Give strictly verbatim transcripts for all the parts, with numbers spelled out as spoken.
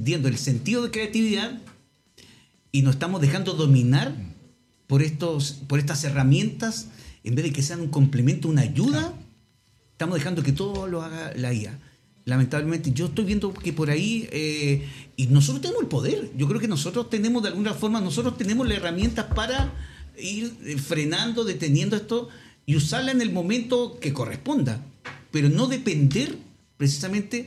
perdiendo el sentido de creatividad y nos estamos dejando dominar por, estos, por estas herramientas, en vez de que sean un complemento, una ayuda, claro. Estamos dejando que todo lo haga la I A. Lamentablemente, yo estoy viendo que por ahí, eh, y nosotros tenemos el poder, yo creo que nosotros tenemos, de alguna forma, nosotros tenemos las herramientas para ir frenando, deteniendo esto y usarla en el momento que corresponda, pero no depender precisamente,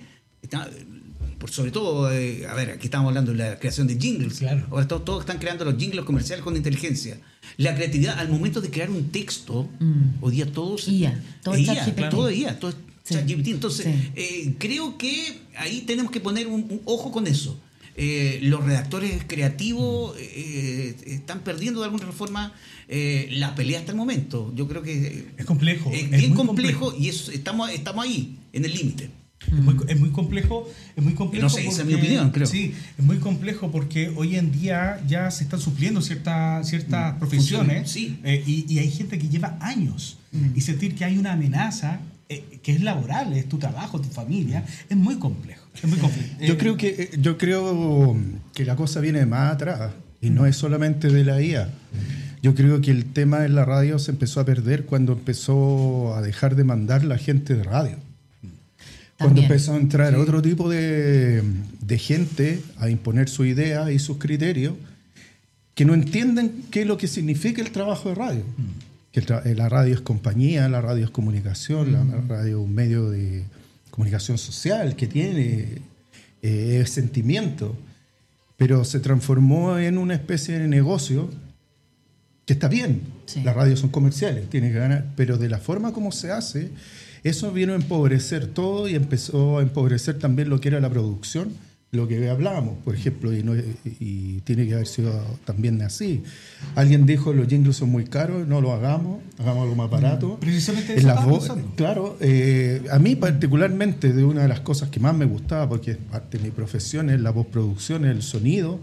por sobre todo, eh, a ver, aquí estamos hablando de la creación de jingles, claro. Ahora todos, todos están creando los jingles comerciales con inteligencia. La creatividad al momento de crear un texto, mm. hoy día todos... I A, todo I A, I A, claro. todo I A, todo sí. ChatGPT. Entonces, sí. eh, creo que ahí tenemos que poner un, un ojo con eso. Eh, los redactores creativos eh, están perdiendo de alguna forma eh, la pelea hasta el momento. Yo creo que es complejo, es, es bien muy complejo, complejo y eso, estamos, estamos ahí, en el límite. Es muy, es muy complejo, es muy complejo. No sé, porque, esa es mi opinión, creo. Sí, es muy complejo porque hoy en día ya se están supliendo ciertas ciertas mm, profesiones sí. eh, y, y hay gente que lleva años mm. y sentir que hay una amenaza eh, que es laboral, es tu trabajo, tu familia, es muy complejo. Es muy complejo. Yo eh, creo que yo creo que la cosa viene de más atrás y no es solamente de la I A. Yo creo que el tema en la radio se empezó a perder cuando empezó a dejar de mandar la gente de radio. Cuando También. empezó a entrar sí. otro tipo de, de gente a imponer su idea y sus criterios que no entienden qué es lo que significa el trabajo de radio. Mm. Que tra- la radio es compañía, la radio es comunicación, mm. la radio es un medio de comunicación social que tiene eh, sentimiento, pero se transformó en una especie de negocio que está bien. Sí. Las radios son comerciales, tiene que ganar, pero de la forma como se hace, eso vino a empobrecer todo y empezó a empobrecer también lo que era la producción, lo que hablábamos, por ejemplo, y, no, y tiene que haber sido también así. Alguien dijo, los jingles son muy caros, no lo hagamos, hagamos algo más barato. Precisamente en eso las estaba vo- pensando. Claro, eh, a mí particularmente, de una de las cosas que más me gustaba, porque es parte de mi profesión, es la postproducción, el sonido.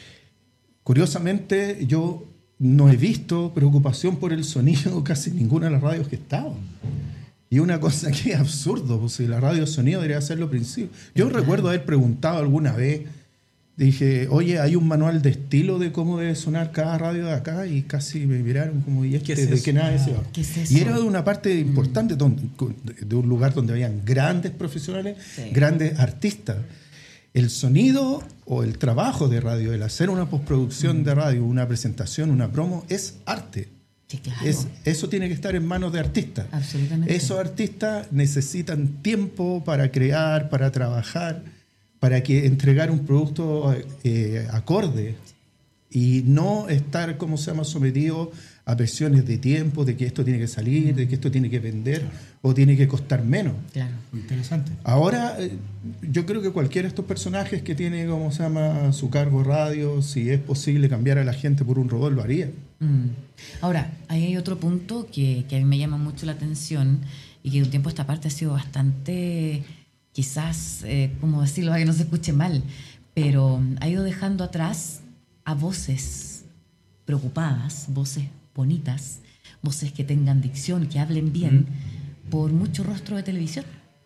Curiosamente, yo no he visto preocupación por el sonido casi en ninguna de las radios que estaban. Y una cosa que es absurdo, pues si la radio sonido debería ser lo principio. Yo claro. recuerdo haber preguntado alguna vez, dije, oye, ¿hay un manual de estilo de cómo debe sonar cada radio de acá? Y casi me miraron como, ¿y este, de qué nada es ¿Qué es eso? Y era de una parte importante, donde, de un lugar donde habían grandes profesionales, sí. grandes artistas. El sonido o el trabajo de radio, el hacer una postproducción mm. de radio, una presentación, una promo, es arte. Sí, claro. Es, eso tiene que estar en manos de artistas. Absolutamente. Esos artistas necesitan tiempo para crear, para trabajar, para que entregar un producto eh, acorde y no estar, como se llama, sometido a presiones de tiempo, de que esto tiene que salir, de que esto tiene que vender claro. o tiene que costar menos. Claro. Muy interesante. Ahora, eh, yo creo que cualquiera de estos personajes que tiene, como se llama, su cargo radio, si es posible cambiar a la gente por un robot, lo haría. Mm. Ahora, ahí hay otro punto que, que a mí me llama mucho la atención y que de un tiempo a esta parte ha sido bastante, quizás, eh, ¿cómo decirlo? Para que no se escuche mal, pero ha ido dejando atrás a voces preocupadas, voces bonitas, voces que tengan dicción, que hablen bien, mm. por mucho rostro de televisión.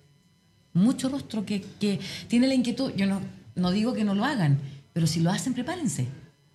Mucho rostro que, que tiene la inquietud. Yo no, no digo que no lo hagan, pero si lo hacen, prepárense.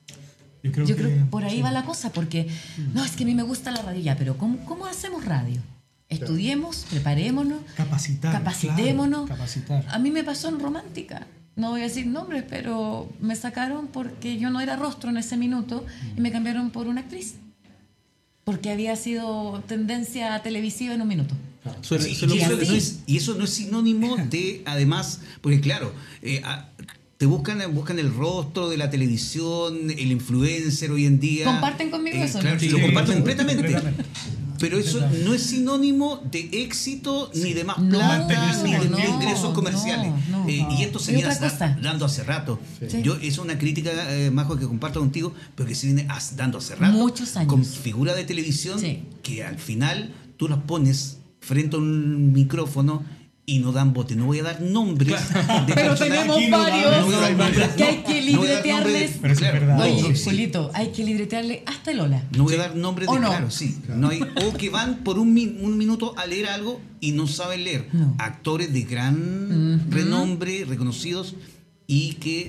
Yo creo, Yo que, creo que por ahí sí. va la cosa, porque mm. no, es que a mí me gusta la radio ya, pero ¿cómo, cómo hacemos radio? Estudiemos, preparémonos, capacitar, capacitémonos. Claro, capacitar. A mí me pasó en Romántica. No voy a decir nombres, pero me sacaron porque yo no era rostro en ese minuto mm. y me cambiaron por una actriz. Porque había sido tendencia televisiva en un minuto. Claro. Sí, sí, y, eso no es, y eso no es sinónimo de, además, porque claro, eh, a, te buscan, buscan el rostro de la televisión, el influencer hoy en día. Comparten conmigo eh, eso. Claro, ¿no? sí, sí, lo comparten sí, completamente. completamente. Pero eso no es sinónimo de éxito, sí. ni de más plata, no, ni de no, ingresos comerciales. No, no, eh, no. Y esto se viene cosa? dando hace rato. Sí. Yo, es una crítica, eh, Majo, que comparto contigo, pero que se viene dando hace rato. Muchos años. Con figuras de televisión sí. que al final tú las pones frente a un micrófono y no dan bote. No voy a dar nombres. Claro. De pero tenemos no varios no nombres, que hay que libretearles. Pero es verdad. Oye, no, sí. Julito, hay que libretearle hasta el hola. No voy a dar nombres de ¿O no? claro, sí. Claro. No hay, o que van por un, un minuto a leer algo y no saben leer. No. Actores de gran uh-huh. renombre, reconocidos, y que